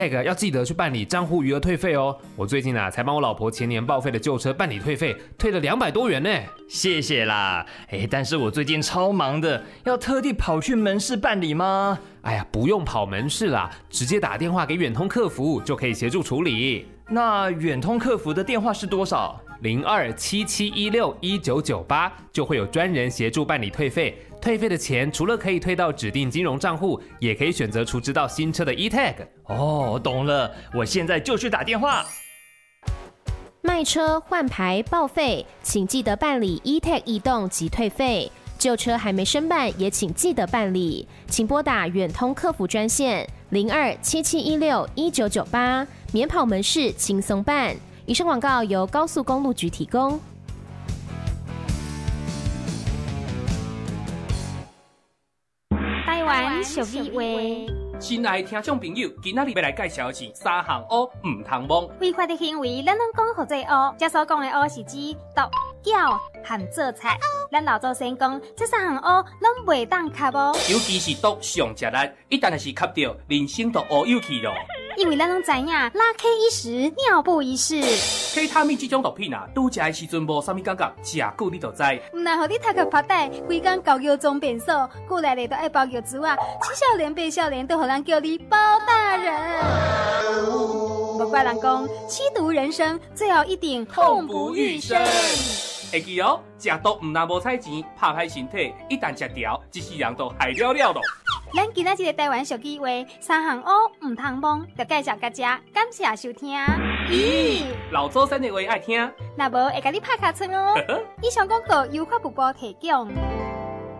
tag 要记得去办理账户余额退费哦。我最近才帮我老婆前年报废的旧车办理退费，退了200多元呢。 谢谢啦。但是我最近超忙的，要特地跑去门市办理吗？ 哎呀，不用跑门市啦，直接打电话给远通客服就可以协助处理。 那远通客服的电话是多少 ？0277161998就会有专人协助办理退费。退费的钱除了可以退到指定金融账户，也可以选择储值到新车的 eTag。 哦，懂了，我现在就去打电话。 卖车、换牌、报废，请记得办理 eTag 移动及退费。旧车还没申办，也请记得办理。请拨打远通客服专线0277161998，免跑门市，轻松办。以上广告由高速公路局提供。 台湾俗语话， 亲爱的听众朋友，今仔日要来介绍的是三项乌唔通摸。 违法的行为，咱拢讲何做乌？这所讲的乌是指毒、搅和做菜。咱老祖先讲，这三项乌拢袂当吸哦。 尤其是毒上食力，一旦是吸到，人生都乌有去咯。 因为咱拢知影，拉 K 一时，尿布一世。 K 他命这种毒品拄食的时阵无啥物感觉，食久你就知。 唔然互你头壳拍呆，规工搞药装变瘦，过来咧都爱包药珠啊，7少年8少年都互人叫你包大人。不怪人讲，吸毒人生最好一点痛不欲生。 会记哦，食毒唔但无彩钱，拍歹身体，一旦食掉，一世人都害了了咯。 咱今仔日的台湾俗语话，三项乌唔通摸，就介绍大家，感谢收听。 咦，老祖先的话爱听， 若无会甲你拍卡村哦。以上广告由法务部提供。